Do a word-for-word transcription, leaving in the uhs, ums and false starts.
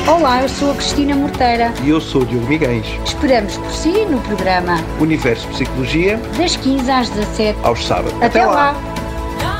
Olá, eu sou a Cristina Morteira. E eu sou o Diogo Miguens. Esperamos por si no programa Universo Psicologia, das quinze às dezassete, aos sábados. Até, Até lá. lá.